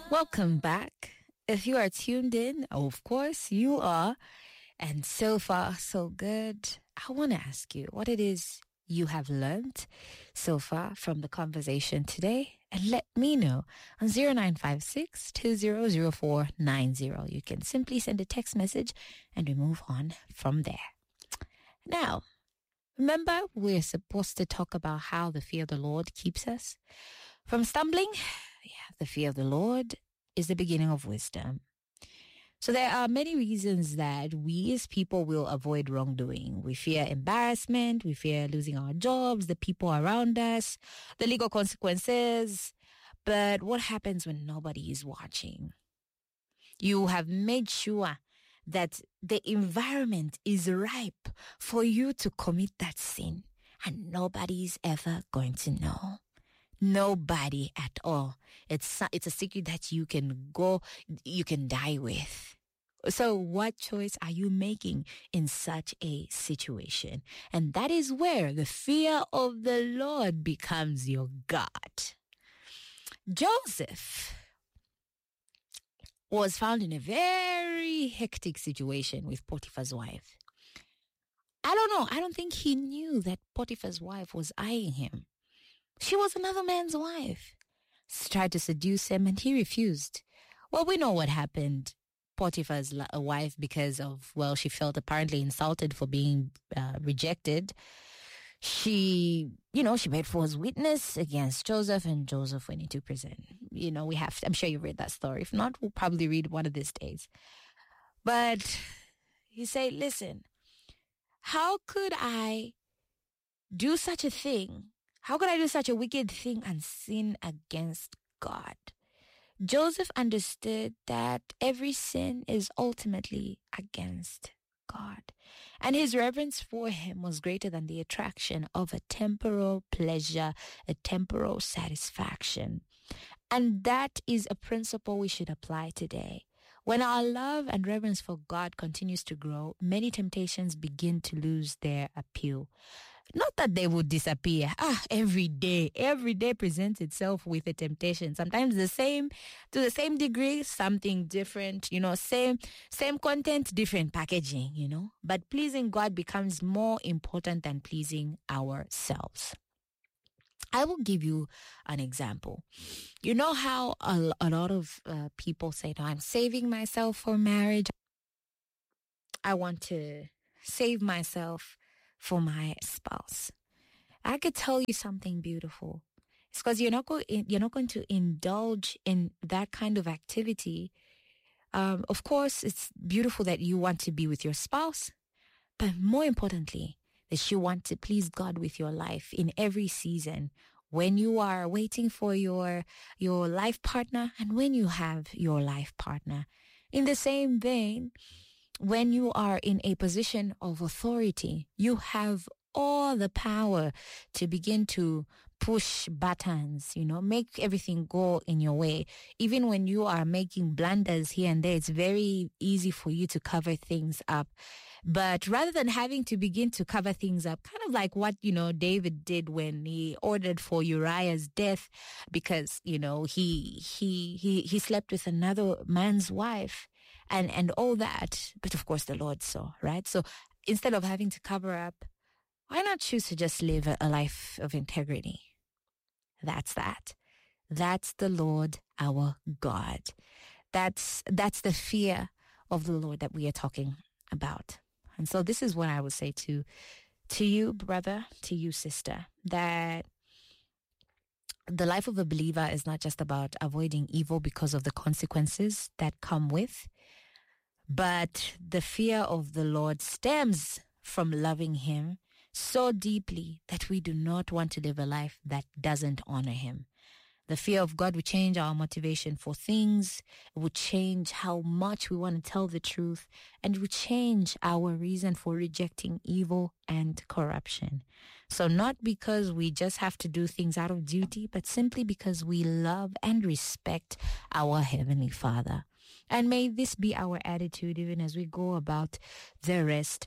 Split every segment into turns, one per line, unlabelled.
Welcome back. If you are tuned in, of course you are. And so far, so good. I want to ask you what it is you have learned so far from the conversation today. And let me know on 0956 200490. You can simply send a text message and we move on from there. Now, remember, we're supposed to talk about how the fear of the Lord keeps us from stumbling. Yeah, the fear of the Lord is the beginning of wisdom. So there are many reasons that we as people will avoid wrongdoing. We fear embarrassment. We fear losing our jobs, the people around us, the legal consequences. But what happens when nobody is watching? You have made sure that the environment is ripe for you to commit that sin, and nobody's ever going to know. Nobody at all. It's a secret that you can die with. So what choice are you making in such a situation? And that is where the fear of the Lord becomes your God. Joseph was found in a very hectic situation with Potiphar's wife. I don't know. I don't think he knew that Potiphar's wife was eyeing him. She was another man's wife. She tried to seduce him and he refused. Well, we know what happened. Potiphar's wife, because of, she felt apparently insulted for being rejected. She made false witness against Joseph, and Joseph went into prison. I'm sure you read that story. If not, we'll probably read one of these days. But he said, listen, how could I do such a thing? How could I do such a wicked thing and sin against God? Joseph understood that every sin is ultimately against God. And his reverence for him was greater than the attraction of a temporal pleasure, a temporal satisfaction. And that is a principle we should apply today. When our love and reverence for God continues to grow, many temptations begin to lose their appeal. Not that they would disappear. Every day presents itself with a temptation. Sometimes to the same degree, something different, same content, different packaging, But pleasing God becomes more important than pleasing ourselves. I will give you an example. You know how a lot of people say, no, I'm saving myself for marriage. I want to save myself for my spouse. I could tell you something beautiful. It's because you're not going to indulge in that kind of activity. Of course, it's beautiful that you want to be with your spouse, but more importantly, that you want to please God with your life in every season, when you are waiting for your life partner and when you have your life partner. In the same vein, when you are in a position of authority, you have all the power to begin to push buttons, make everything go in your way. Even when you are making blunders here and there, it's very easy for you to cover things up. But rather than having to begin to cover things up, kind of like what, David did when he ordered for Uriah's death because, he slept with another man's wife and all that. But of course the Lord saw, right? So instead of having to cover up, why not choose to just live a life of integrity? That's that. That's the Lord our God. That's the fear of the Lord that we are talking about. And so this is what I would say to you, brother, to you, sister, that the life of a believer is not just about avoiding evil because of the consequences that come with, but the fear of the Lord stems from loving him so deeply that we do not want to live a life that doesn't honor him. The fear of God would change our motivation for things. It would change how much we want to tell the truth, and it would change our reason for rejecting evil and corruption. So not because we just have to do things out of duty, but simply because we love and respect our Heavenly Father. And may this be our attitude even as we go about the rest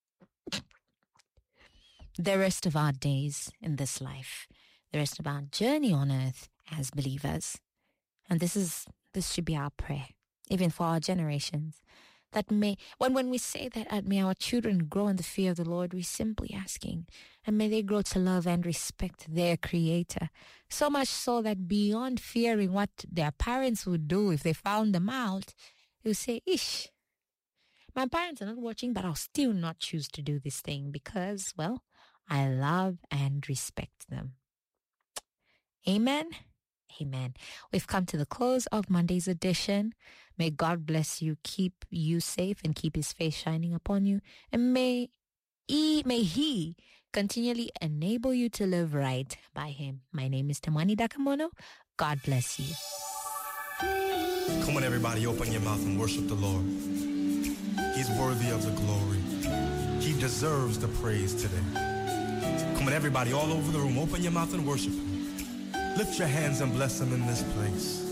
of our days in this life, the rest of our journey on earth as believers. And this is This should be our prayer, even for our generations. That when we say that, may our children grow in the fear of the Lord, we're simply asking, and may they grow to love and respect their Creator. So much so that beyond fearing what their parents would do if they found them out, they'll say, "Ish, my parents are not watching, but I'll still not choose to do this thing because, well, I love and respect them." Amen. Amen. We've come to the close of Monday's edition. May God bless you, keep you safe, and keep His face shining upon you. And may He continually enable you to live right by Him. My name is Tamani Dakamono. God bless you.
Come on, everybody, open your mouth and worship the Lord. He's worthy of the glory. He deserves the praise today. Come on, everybody, all over the room, open your mouth and worship Him. Lift your hands and bless Him in this place.